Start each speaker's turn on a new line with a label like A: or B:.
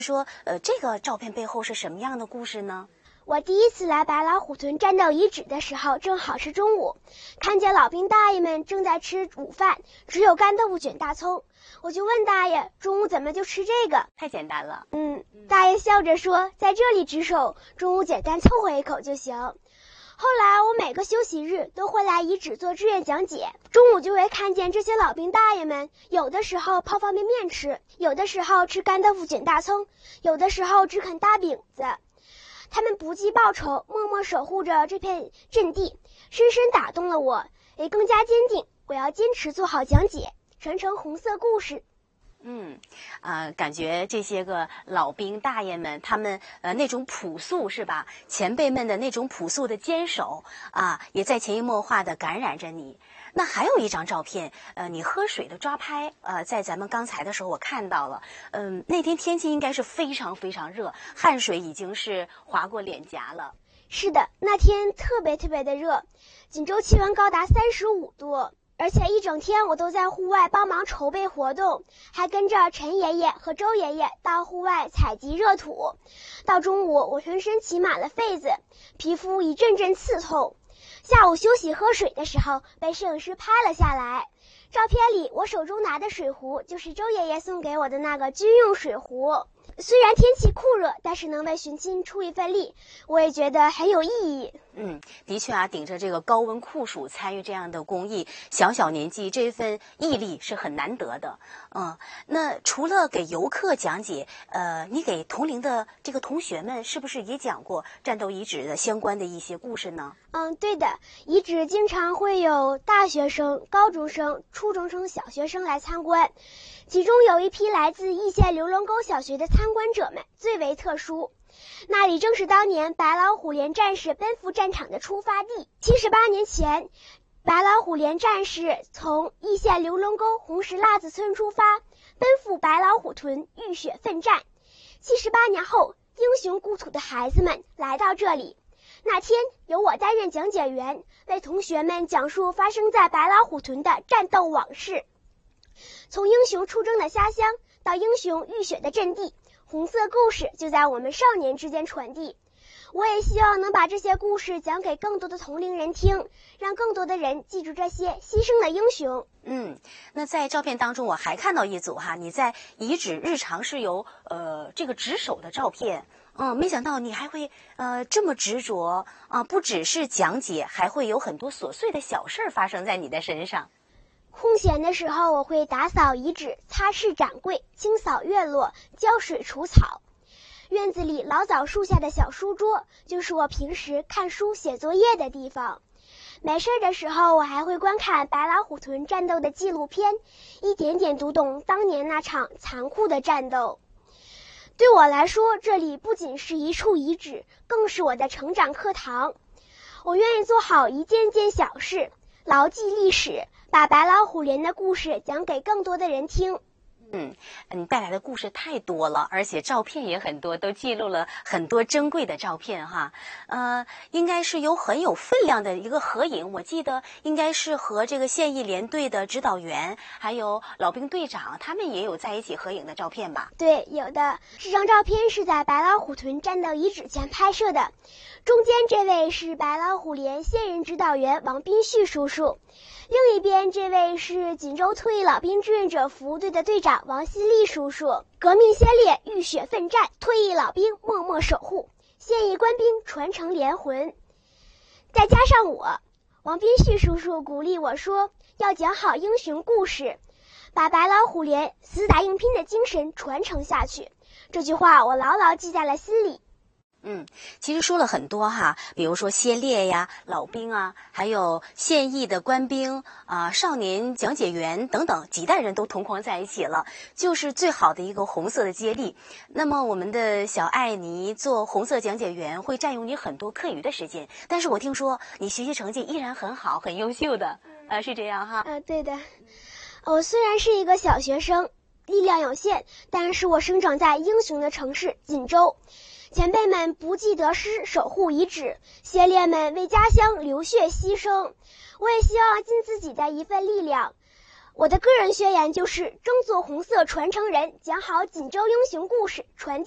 A: 说，这个照片背后是什么样的故事呢？
B: 我第一次来白老虎屯战斗遗址的时候，正好是中午，看见老兵大爷们正在吃午饭，只有干豆腐卷大葱。我就问大爷，中午怎么就吃这个？
A: 太简单了。
B: 大爷笑着说，在这里值守，中午简单凑合一口就行。后来我每个休息日都会来遗址做志愿讲解，中午就会看见这些老兵大爷们，有的时候泡方便面吃，有的时候吃干豆腐卷大葱，有的时候只啃大饼子。他们不计报酬，默默守护着这片阵地，深深打动了我，也更加坚定我要坚持做好讲解，传承红色故事。
A: 感觉这些个老兵大爷们，他们那种朴素是吧？前辈们的那种朴素的坚守啊，也在潜移默化的感染着你。那还有一张照片，你喝水的抓拍，在咱们刚才的时候我看到了，那天天气应该是非常非常热，汗水已经是划过脸颊了。
B: 是的，那天特别特别的热，锦州气温高达35度。而且一整天我都在户外帮忙筹备活动，还跟着陈爷爷和周爷爷到户外采集热土。到中午我全身起满了痱子，皮肤一阵阵刺痛。下午休息喝水的时候被摄影师拍了下来，照片里我手中拿的水壶就是周爷爷送给我的那个军用水壶。虽然天气酷热，但是能为寻亲出一份力，我也觉得很有意义。
A: 的确啊，顶着这个高温酷暑参与这样的公益，小年纪这份毅力是很难得的。那除了给游客讲解，你给同龄的这个同学们是不是也讲过战斗遗址的相关的一些故事呢？
B: 对的，遗址经常会有大学生、高中生、初中生、小学生来参观，其中有一批来自易县刘龙沟小学的参观者们最为特殊。那里正是当年白老虎连战士奔赴战场的出发地。78年前，白老虎连战士从易县刘龙沟红石辣子村出发，奔赴白老虎屯浴血奋战。78年后，英雄故土的孩子们来到这里。那天由我担任讲解员，为同学们讲述发生在白老虎屯的战斗往事，从英雄出征的家乡到英雄浴血的阵地，红色故事就在我们少年之间传递。我也希望能把这些故事讲给更多的同龄人听，让更多的人记住这些牺牲的英雄。
A: 那在照片当中我还看到一组你在遗址日常是有这个值守的照片。没想到你还会这么执着啊！不只是讲解，还会有很多琐碎的小事发生在你的身上。
B: 空闲的时候，我会打扫遗址，擦拭展柜，清扫院落，浇水除草。院子里老枣树下的小书桌，就是我平时看书写作业的地方。没事的时候，我还会观看白老虎屯战斗的纪录片，一点点读懂当年那场残酷的战斗。对我来说，这里不仅是一处遗址，更是我的成长课堂。我愿意做好一件件小事，牢记历史，把白老虎连的故事讲给更多的人听。
A: 你带来的故事太多了，而且照片也很多，都记录了很多珍贵的照片哈。应该是很有分量的一个合影，我记得应该是和这个现役连队的指导员，还有老兵队长，他们也有在一起合影的照片吧？
B: 对，有的。这张照片是在白老虎屯战斗遗址前拍摄的，中间这位是白老虎连现任指导员王斌旭叔叔，另一边这位是锦州退役老兵志愿者服务队的队长王新立叔叔。革命先烈浴血奋战，退役老兵默默守护，现役官兵传承连魂。再加上我，王斌旭叔叔鼓励我说，要讲好英雄故事，把白老虎连死打硬拼的精神传承下去。这句话我牢牢记在了心里。
A: 其实说了很多比如说先烈呀、老兵啊，还有现役的官兵少年讲解员等等，几代人都同框在一起了，就是最好的一个红色的接力。那么我们的小艾妮做红色讲解员会占用你很多课余的时间，但是我听说你学习成绩依然很好，很优秀的，是这样哈？
B: 对的。我虽然是一个小学生，力量有限，但是我生长在英雄的城市锦州。前辈们不计得失守护遗址，先烈们为家乡流血牺牲。我也希望尽自己的一份力量。我的个人宣言就是争做红色传承人，讲好锦州英雄故事，传递